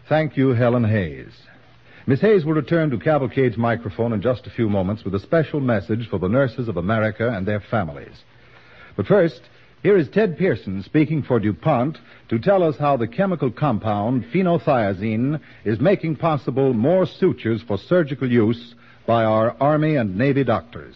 Thank you, Helen Hayes. Miss Hayes will return to Cavalcade's microphone in just a few moments with a special message for the nurses of America and their families. But first, here is Ted Pearson speaking for DuPont to tell us how the chemical compound phenothiazine is making possible more sutures for surgical use by our Army and Navy doctors.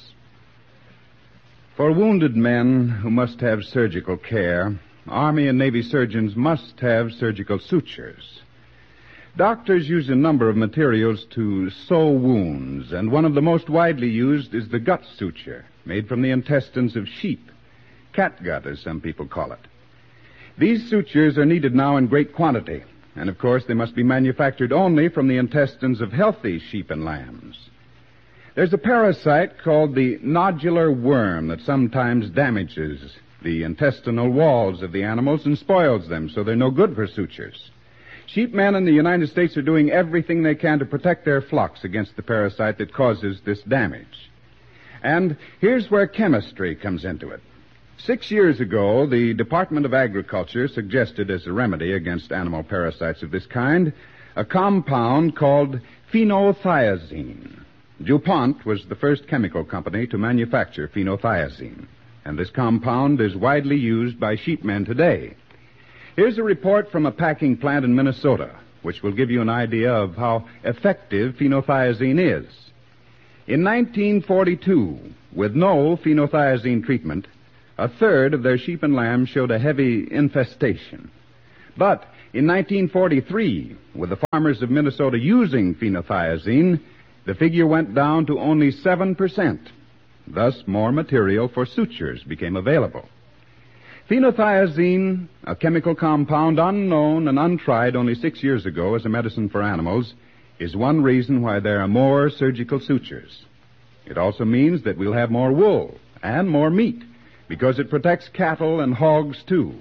For wounded men who must have surgical care, Army and Navy surgeons must have surgical sutures. Doctors use a number of materials to sew wounds, and one of the most widely used is the gut suture, made from the intestines of sheep. Catgut, as some people call it. These sutures are needed now in great quantity, and of course they must be manufactured only from the intestines of healthy sheep and lambs. There's a parasite called the nodular worm that sometimes damages the intestinal walls of the animals and spoils them, so they're no good for sutures. Sheepmen in the United States are doing everything they can to protect their flocks against the parasite that causes this damage. And here's where chemistry comes into it. 6 years ago, the Department of Agriculture suggested as a remedy against animal parasites of this kind a compound called phenothiazine. DuPont was the first chemical company to manufacture phenothiazine, and this compound is widely used by sheepmen today. Here's a report from a packing plant in Minnesota, which will give you an idea of how effective phenothiazine is. In 1942, with no phenothiazine treatment, a third of their sheep and lambs showed a heavy infestation. But in 1943, with the farmers of Minnesota using phenothiazine, the figure went down to only 7%. Thus, more material for sutures became available. Phenothiazine, a chemical compound unknown and untried only 6 years ago as a medicine for animals, is one reason why there are more surgical sutures. It also means that we'll have more wool and more meat, because it protects cattle and hogs, too.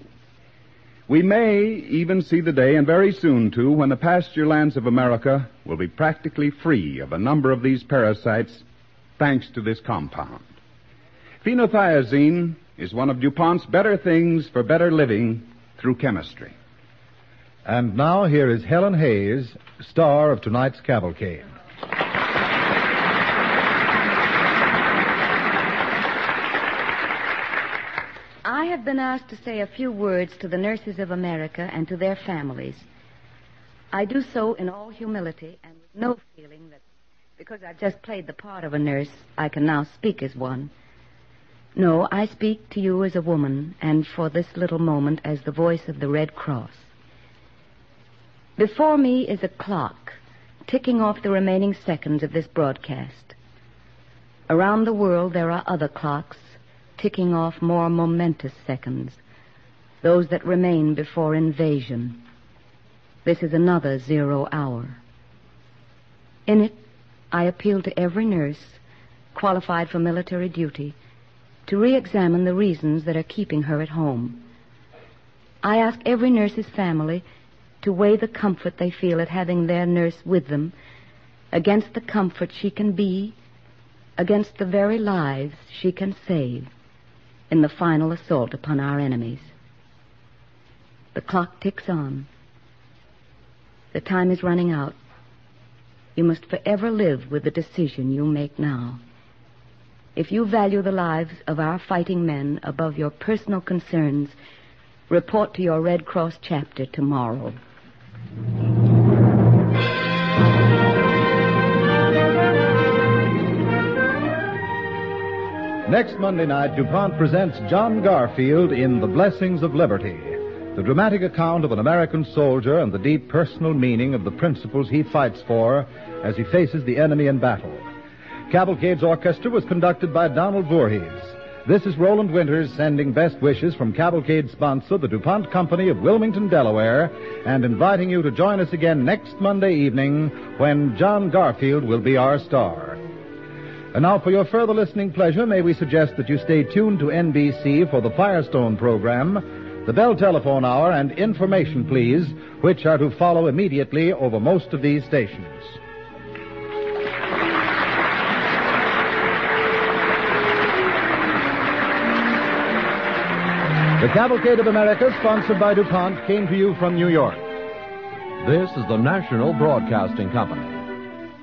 We may even see the day, and very soon, too, when the pasture lands of America will be practically free of a number of these parasites thanks to this compound. Phenothiazine is one of DuPont's better things for better living through chemistry. And now here is Helen Hayes, star of tonight's Cavalcade. I have been asked to say a few words to the nurses of America and to their families. I do so in all humility and with no feeling that because I've just played the part of a nurse, I can now speak as one. No, I speak to you as a woman, and for this little moment as the voice of the Red Cross. Before me is a clock, ticking off the remaining seconds of this broadcast. Around the world there are other clocks, ticking off more momentous seconds, those that remain before invasion. This is another 0 hour. In it, I appeal to every nurse, qualified for military duty, to re-examine the reasons that are keeping her at home. I ask every nurse's family to weigh the comfort they feel at having their nurse with them against the comfort she can be, against the very lives she can save in the final assault upon our enemies. The clock ticks on. The time is running out. You must forever live with the decision you make now. If you value the lives of our fighting men above your personal concerns, report to your Red Cross chapter tomorrow. Next Monday night, DuPont presents John Garfield in The Blessings of Liberty, the dramatic account of an American soldier and the deep personal meaning of the principles he fights for as he faces the enemy in battle. Cavalcade's orchestra was conducted by Donald Voorhees. This is Roland Winters sending best wishes from Cavalcade's sponsor, the DuPont Company of Wilmington, Delaware, and inviting you to join us again next Monday evening when John Garfield will be our star. And now, for your further listening pleasure, may we suggest that you stay tuned to NBC for the Firestone program, the Bell Telephone Hour, and Information Please, which are to follow immediately over most of these stations. The Cavalcade of America, sponsored by DuPont, came to you from New York. This is the National Broadcasting Company.